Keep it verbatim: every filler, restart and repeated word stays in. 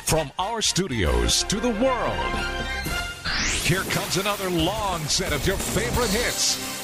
From our studios to the world, here comes another long set of your favorite hits